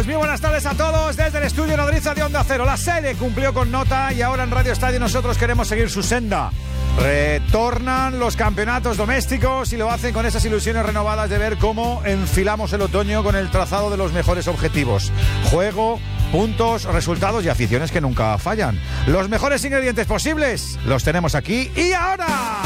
Comenzamos. Muy buenas tardes a todos desde el estudio Nodriza de Onda Cero. La sede cumplió con nota y ahora en Radio Estadio nosotros queremos seguir su senda. Retornan los campeonatos domésticos y lo hacen con esas ilusiones renovadas de ver cómo enfilamos el otoño con el trazado de los mejores objetivos. Juego, puntos, resultados y aficiones que nunca fallan. Los mejores ingredientes posibles los tenemos aquí y ahora.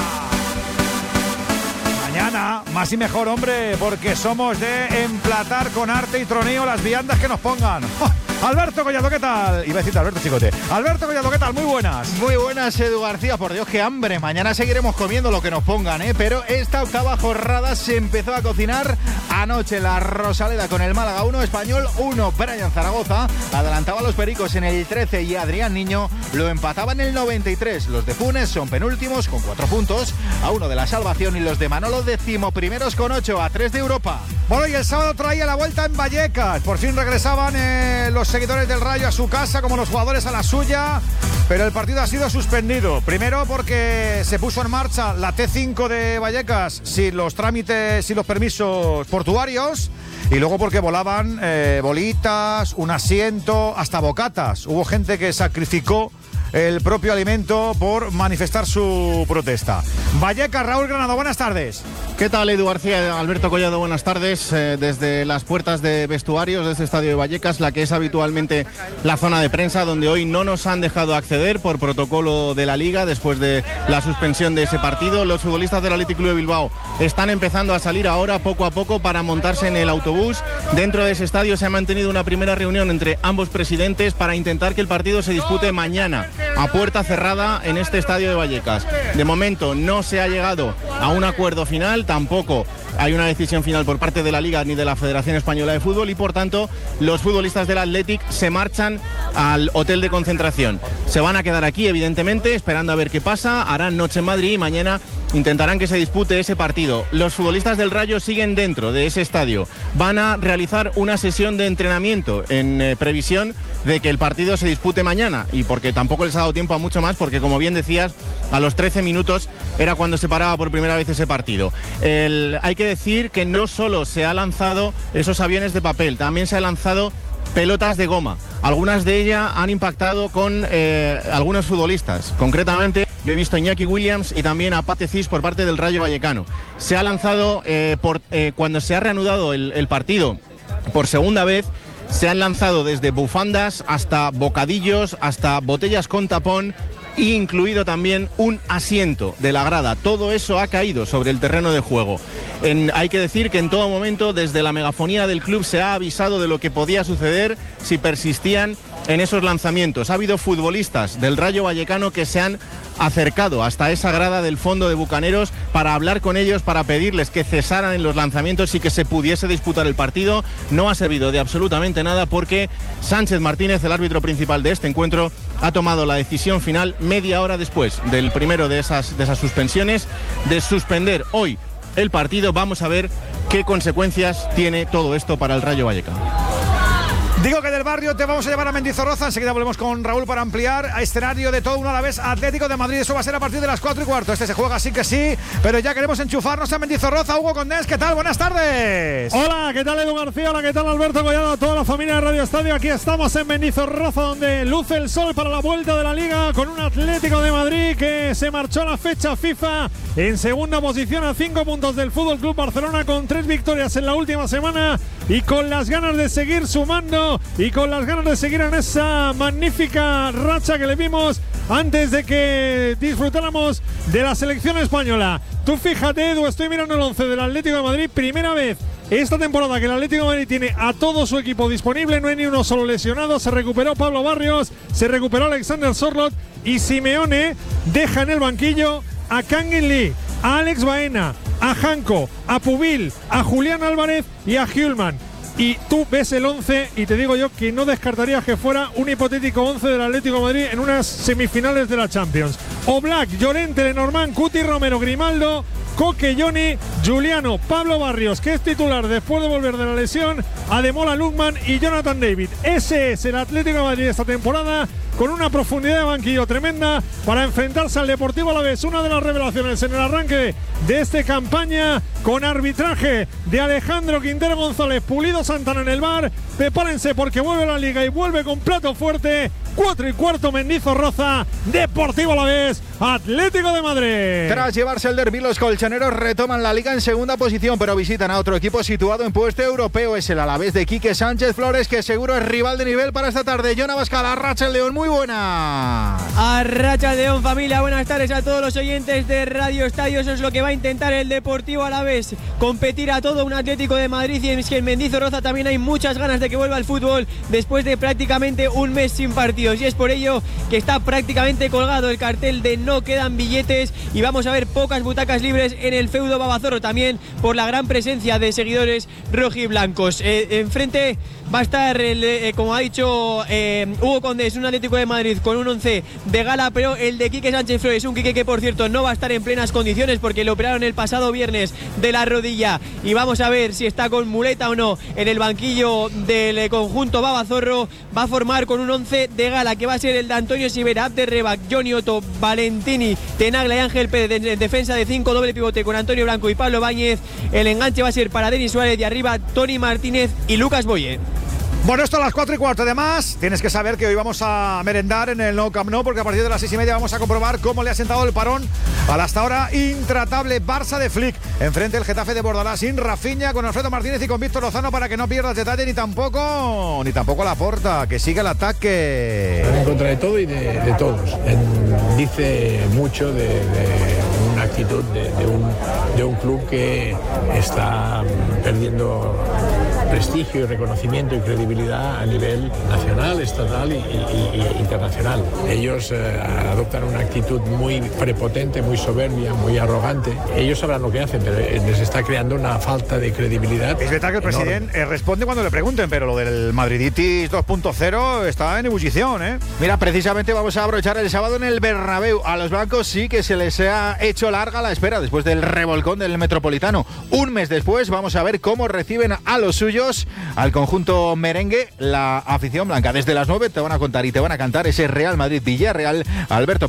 Mañana, más y mejor, hombre, porque somos de emplatar con arte y troneo las viandas que nos pongan. ¡Oh! Alberto Collado, ¿qué tal? Iba a decirte Alberto Chicote. Alberto Collado, ¿qué tal? Muy buenas. Muy buenas, Edu García. Por Dios, qué hambre. Mañana seguiremos comiendo lo que nos pongan, ¿eh? Pero esta octava jornada se empezó a cocinar anoche. La Rosaleda con el Málaga 1, Español 1. Brian Zaragoza adelantaba a los Pericos en el 13 y Adrián Niño lo empataba en el 93. Los de Funes son penúltimos con 4 puntos, a 1 de la salvación, y los de Manolo decimoprimeros con 8, a 3 de Europa. Bueno, y el sábado traía la vuelta en Vallecas. Por fin regresaban los seguidores del Rayo a su casa, como los jugadores a la suya, pero el partido ha sido suspendido. Primero porque se puso en marcha la T5 de Vallecas sin los trámites y los permisos portuarios, y luego porque volaban bolitas, un asiento, hasta bocatas. Hubo gente que sacrificó el propio alimento por manifestar su protesta. Vallecas, Raúl Granado, buenas tardes. ¿Qué tal, Edu García? Alberto Collado, buenas tardes. Desde las puertas de vestuarios de este estadio de Vallecas, la que es habitualmente la zona de prensa, donde hoy no nos han dejado acceder por protocolo de la Liga después de la suspensión de ese partido. Los futbolistas del Athletic Club de Bilbao están empezando a salir ahora poco a poco para montarse en el autobús. Dentro de ese estadio se ha mantenido una primera reunión entre ambos presidentes para intentar que el partido se dispute mañana a puerta cerrada en este estadio de Vallecas. De momento no se ha llegado a un acuerdo final, tampoco hay una decisión final por parte de la Liga ni de la Federación Española de Fútbol, y por tanto los futbolistas del Athletic se marchan al hotel de concentración. Se van a quedar aquí, evidentemente, esperando a ver qué pasa. Harán noche en Madrid y mañana intentarán que se dispute ese partido. Los futbolistas del Rayo siguen dentro de ese estadio. Van a realizar una sesión de entrenamiento en previsión de que el partido se dispute mañana, y porque tampoco les ha dado tiempo a mucho más, porque como bien decías, a los 13 minutos era cuando se paraba por primera vez ese partido. Hay que decir que no solo se han lanzado esos aviones de papel, también se han lanzado pelotas de goma. Algunas de ellas han impactado con algunos futbolistas. Concretamente, yo he visto a Iñaki Williams y también a Pate Cis por parte del Rayo Vallecano. Se ha lanzado, cuando se ha reanudado el partido por segunda vez, se han lanzado desde bufandas hasta bocadillos, hasta botellas con tapón, e incluido también un asiento de la grada. Todo eso ha caído sobre el terreno de juego. Hay que decir que en todo momento, desde la megafonía del club, se ha avisado de lo que podía suceder si persistían en esos lanzamientos. Ha habido futbolistas del Rayo Vallecano que se han acercado hasta esa grada del fondo de Bucaneros para hablar con ellos, para pedirles que cesaran en los lanzamientos y que se pudiese disputar el partido. No ha servido de absolutamente nada, porque Sánchez Martínez, el árbitro principal de este encuentro, ha tomado la decisión final media hora después del primero de esas suspensiones, de suspender hoy el partido. Vamos a ver qué consecuencias tiene todo esto para el Rayo Vallecano. Digo que del barrio te vamos a llevar a Mendizorroza. Enseguida volvemos con Raúl para ampliar a escenario de todo un Alavés Atlético de Madrid. Eso va a ser a partir de las 4:15. Este se juega sí que sí, pero ya queremos enchufarnos a Mendizorroza. Hugo Condés, ¿qué tal? Buenas tardes. Hola, ¿qué tal, Edu García? Hola, ¿qué tal, Alberto Collado? Toda la familia de Radio Estadio. Aquí estamos en Mendizorroza, donde luce el sol para la vuelta de la Liga, con un Atlético de Madrid que se marchó a la fecha FIFA en segunda posición, a 5 puntos del Fútbol Club Barcelona, con 3 victorias en la última semana, y con las ganas de seguir sumando y con las ganas de seguir en esa magnífica racha que le vimos antes de que disfrutáramos de la selección española. Tú fíjate, Edu, estoy mirando el 11 del Atlético de Madrid. Primera vez esta temporada que el Atlético de Madrid tiene a todo su equipo disponible, no hay ni uno solo lesionado. Se recuperó Pablo Barrios, se recuperó Alexander Sorloth, y Simeone deja en el banquillo a Kangin Lee, a Alex Baena, a Janko, a Pubil, a Julián Álvarez y a Hjulman. Y tú ves el 11 y te digo yo que no descartaría que fuera un hipotético 11 del Atlético de Madrid en unas semifinales de la Champions. Oblak, Llorente, Lenormand, Cuti, Romero, Grimaldo, Coque, Johnny, Juliano, Pablo Barrios, que es titular después de volver de la lesión, Ademola Lookman y Jonathan David. Ese es el Atlético de Madrid esta temporada, con una profundidad de banquillo tremenda para enfrentarse al Deportivo Alavés. Una de las revelaciones en el arranque de esta campaña, con arbitraje de Alejandro Quintero González, Pulido Santana en el bar. Prepárense porque vuelve la Liga y vuelve con plato fuerte. 4:15 Mendizorroza, Deportivo Alavés, Atlético de Madrid. Tras llevarse el derbi, los colchoneros retoman la Liga en segunda posición, pero visitan a otro equipo situado en puesto europeo. Es el Alavés de Quique Sánchez Flores, que seguro es rival de nivel para esta tarde. John Abascal, Arracha el León, muy buena. Arracha el León, familia, buenas tardes a todos los oyentes de Radio Estadio. Eso es lo que va a intentar el Deportivo Alavés, competir a todo un Atlético de Madrid, y es que en Mendizorroza también hay muchas ganas de que vuelva el fútbol después de prácticamente un mes sin partidos, y es por ello que está prácticamente colgado el cartel de no quedan billetes, y vamos a ver pocas butacas libres en el feudo Babazorro, también por la gran presencia de seguidores rojiblancos. Enfrente va a estar, como ha dicho Hugo Condés, un Atlético de Madrid con un 11 de gala, pero el de Quique Sánchez Flores, un Quique que por cierto no va a estar en plenas condiciones porque lo operaron el pasado viernes de la rodilla, y vamos a ver si está con muleta o no en el banquillo del conjunto Babazorro. Va a formar con un 11 de gala, que va a ser el de Antonio Sivera, Abder Rebac, Johnny Otto, Valentini, Tenaglia y Ángel Pérez en defensa de 5, doble pivote con Antonio Blanco y Pablo Báñez. El enganche va a ser para Denis Suárez, y arriba Tony Martínez y Lucas Boye. Bueno, esto a las 4:15. Además, tienes que saber que hoy vamos a merendar en el Nou Camp Nou, porque a partir de las 6:30 vamos a comprobar cómo le ha sentado el parón al hasta ahora intratable Barça de Flick. Enfrente el Getafe de Bordalás sin Rafinha, con Alfredo Martínez y con Víctor Lozano, para que no pierdas detalle, ni tampoco Laporta, que siga el ataque. En contra de todo y de todos. Dice mucho de una actitud de un club que está perdiendo prestigio y reconocimiento y credibilidad a nivel nacional, estatal y internacional. Ellos adoptan una actitud muy prepotente, muy soberbia, muy arrogante. Ellos sabrán lo que hacen, pero les está creando una falta de credibilidad. Es verdad que el presidente responde cuando le pregunten, pero lo del Madriditis 2.0 está en ebullición, ¿eh? Mira, precisamente vamos a abrochar el sábado en el Bernabéu. A los blancos sí que se les ha hecho larga la espera después del revolcón del Metropolitano. Un mes después vamos a ver cómo reciben a los suyos, al conjunto merengue, la afición blanca. Desde las 9 te van a contar y te van a cantar ese Real Madrid-Villarreal. Alberto